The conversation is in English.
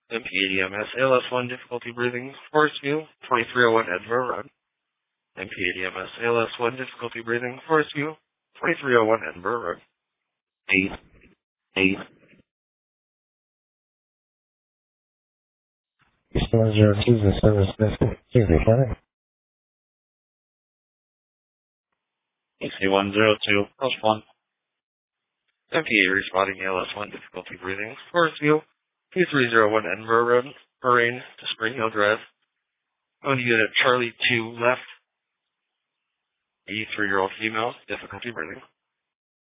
MPADMS ALS1 difficulty breathing, Forest View, 2301 Edinburgh Road. MPADMS ALS1 difficulty breathing, Forest View, 2301 Edinburgh Road. 8. C102 is the service message. Please reply. C102, Post 1. MPA responding ALS1 difficulty breathing, Forest View, 2301 Edinburgh Road, Moraine to Spring Hill Drive. On unit Charlie 2 left, 83-year-old female, difficulty breathing.